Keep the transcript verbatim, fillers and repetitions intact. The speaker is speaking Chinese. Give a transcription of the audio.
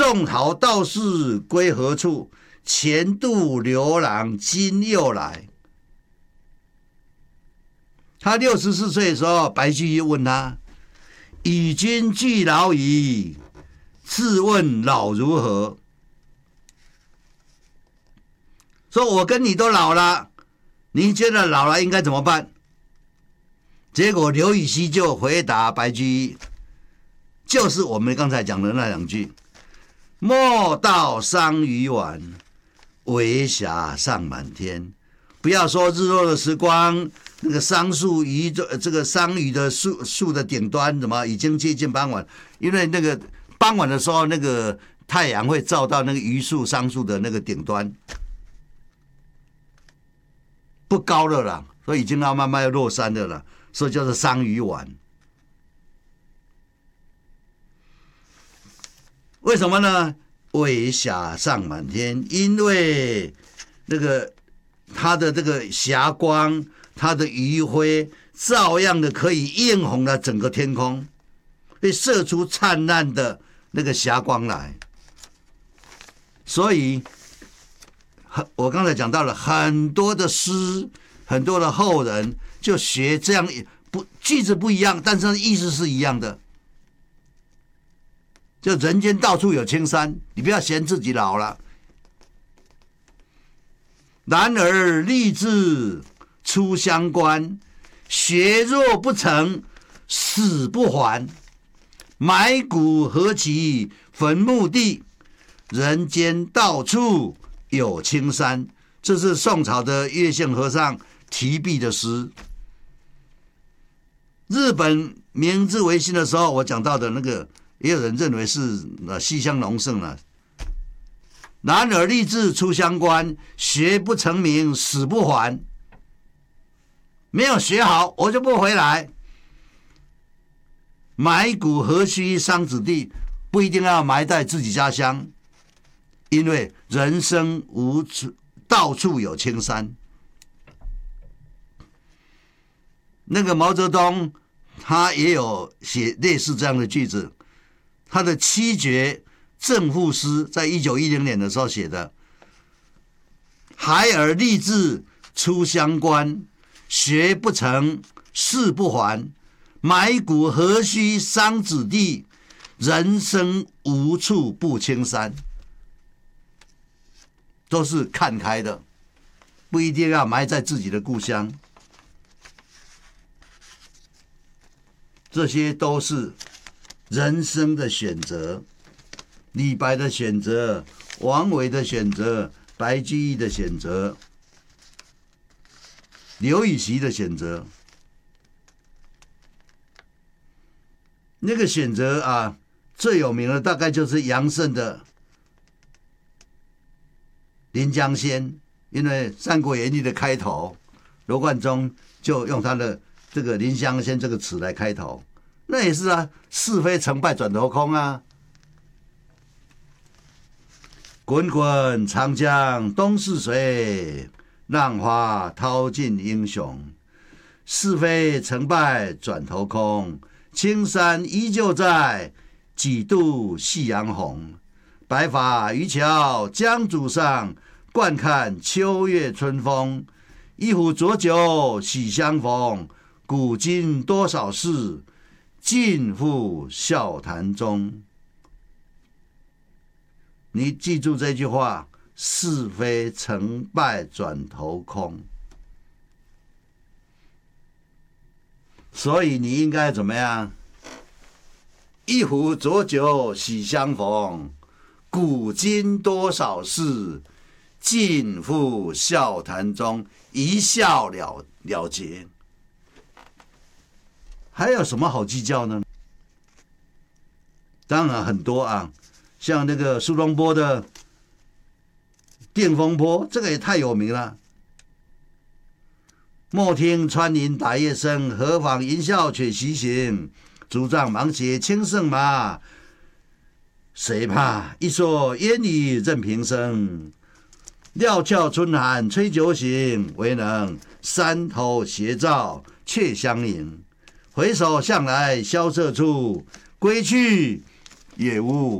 宋朝道士归何处？前度刘郎今又来。他六十四岁的时候，白居易问他：“与君俱老矣，自问老如何？”说我跟你都老了，你觉得老了应该怎么办？结果刘禹锡就回答白居易，就是我们刚才讲的那两句：“莫道桑榆晚，微霞尚满天。”不要说日落的时光，那个桑树榆这个桑榆的树树的顶端怎么已经接近傍晚？因为那个傍晚的时候，那个太阳会照到那个榆树、桑树的那个顶端，不高了啦，所以已经要慢慢要落山的了，所以叫做桑榆晚。为什么呢？微霞尚满天，因为那个它的这个霞光，它的余晖，照样的可以映红了整个天空，会射出灿烂的那个霞光来。所以，我刚才讲到了很多的诗，很多的后人就学这样，不句子不一样，但是意思是一样的。就人间到处有青山，你不要嫌自己老了。然而立志出乡关，学若不成，死不还。埋骨何其坟墓地，人间到处有青山。这是宋朝的月姓和尚题壁的诗。日本明治维新的时候，我讲到的那个，也有人认为是西乡隆盛了。然而立志出乡关，学不成名，死不还。没有学好，我就不回来。埋骨何须桑梓地，不一定要埋在自己家乡，因为人生无处到处有青山。那个毛泽东他也有写类似这样的句子，他的七绝正赋诗在一九一零年的时候写的：“孩儿立志出乡关，学不成，誓不还。埋骨何须桑梓地，人生无处不青山。”都是看开的，不一定要埋在自己的故乡。这些都是人生的选择，李白的选择，王维的选择，白居易的选择，刘禹锡的选择。那个选择啊，最有名的大概就是杨慎的《临江仙》，因为《三国演义》的开头，罗贯中就用他的这个《临江仙》这个词来开头，那也是啊，是非成败转头空啊。滚滚长江东逝水，浪花淘尽英雄。是非成败转头空，青山依旧在，几度夕阳红。白发渔樵江渚上，惯看秋月春风。一壶浊酒喜相逢，古今多少事，尽付笑谈中。你记住这句话：是非成败转头空。所以你应该怎么样？一壶浊酒喜相逢，古今多少事，尽付笑谈中，一笑了了结。还有什么好计较呢？当然很多啊，像那个苏东坡的《电风波》，这个也太有名了。莫听穿林打叶声，何妨吟啸且徐行。竹杖芒鞋轻胜马，谁怕一蓑烟雨任平生。料峭春寒吹酒醒，唯能山头斜照却相迎。回首向来萧瑟处，归去也无